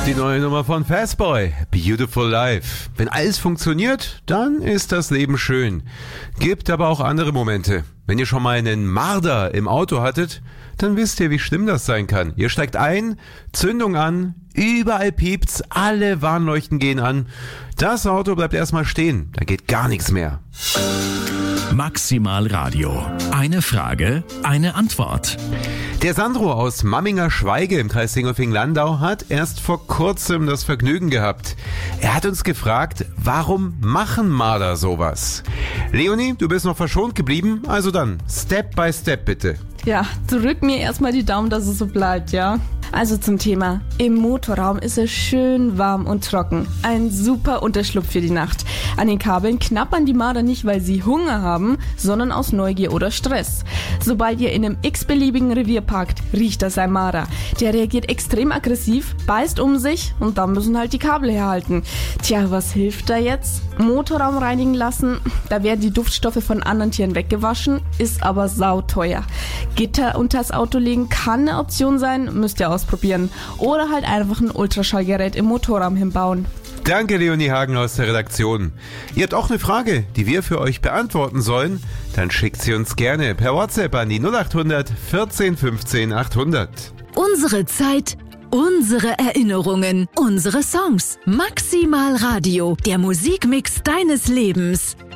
Die neue Nummer von Fastboy, Beautiful Life. Wenn alles funktioniert, dann ist das Leben schön. Gibt aber auch andere Momente. Wenn ihr schon mal einen Marder im Auto hattet, dann wisst ihr, wie schlimm das sein kann. Ihr steigt ein, Zündung an, überall piept's, alle Warnleuchten gehen an. Das Auto bleibt erstmal stehen, da geht gar nichts mehr. Maximal Radio. Eine Frage, eine Antwort. Der Sandro aus Mamminger-Schweige im Kreis Sindelfingen-Landau hat erst vor kurzem das Vergnügen gehabt. Er hat uns gefragt, warum machen Marder sowas? Leonie, du bist noch verschont geblieben, also dann Step by Step bitte. Ja, drück mir erstmal die Daumen, dass es so bleibt, ja? Also zum Thema. Im Motorraum ist es schön warm und trocken. Ein super Unterschlupf für die Nacht. An den Kabeln knabbern die Marder nicht, weil sie Hunger haben, sondern aus Neugier oder Stress. Sobald ihr in einem x-beliebigen Revier parkt, riecht das ein Marder. Der reagiert extrem aggressiv, beißt um sich und dann müssen halt die Kabel herhalten. Tja, was hilft da jetzt? Motorraum reinigen lassen, da werden die Duftstoffe von anderen Tieren weggewaschen, ist aber sauteuer. Gitter unters Auto legen kann eine Option sein, müsst ihr ausprobieren. Oder halt einfach ein Ultraschallgerät im Motorraum hinbauen. Danke, Leonie Hagen aus der Redaktion. Ihr habt auch eine Frage, die wir für euch beantworten sollen? Dann schickt sie uns gerne per WhatsApp an die 0800 14 15 800. Unsere Zeit, unsere Erinnerungen, unsere Songs. Maximal Radio, der Musikmix deines Lebens.